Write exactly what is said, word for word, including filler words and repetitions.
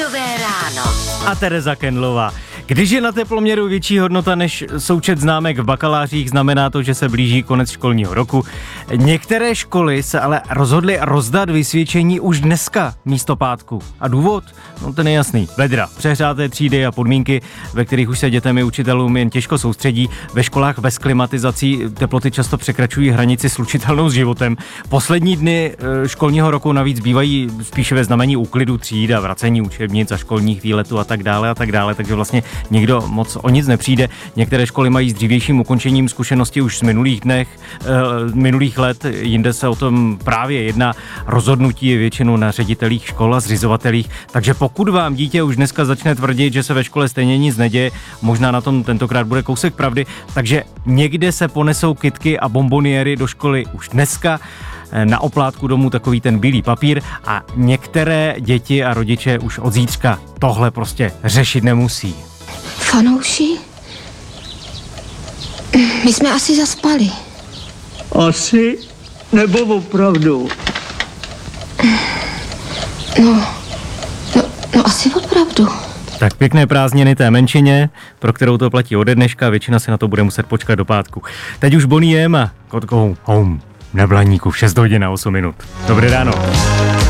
Frédové ráno. A Tereza Kendlová. Když je na teploměru větší hodnota než součet známek v bakalářích, znamená to, že se blíží konec školního roku. Některé školy se ale rozhodly rozdat vysvědčení už dneska místo pátku. A důvod? No ten je jasný. Vedra, přehřáté třídy a podmínky, ve kterých už se dětem i učitelům jen těžko soustředí. Ve školách bez klimatizací teploty často překračují hranici slučitelnou s životem. Poslední dny školního roku navíc bývají spíše ve znamení úklidu tříd a vracení učebnic a školních výletů a tak dále a tak dále, takže vlastně nikdo moc o nic nepřijde. Některé školy mají s dřívějším ukončením zkušenosti už z minulých dnech, e, minulých let, jinde se o tom právě jedná. Rozhodnutí je většinou na ředitelích škol a zřizovatelích, takže pokud vám dítě už dneska začne tvrdit, že se ve škole stejně nic neděje, možná na tom tentokrát bude kousek pravdy, takže někde se ponesou kytky a bomboniéry do školy už dneska, na oplátku domů takový ten bílý papír a některé děti a rodiče už od zítřka tohle prostě řešit nemusí. Fanouši? My jsme asi zaspali. Asi? Nebo opravdu? No, no, no asi opravdu. Tak pěkné prázdniny té menšině, pro kterou to platí ode dneška, většina si na to bude muset počkat do pátku. Teď už Bonnie M a Got Go Home na Blaníku v šest hodin a osm minut. Dobré ráno.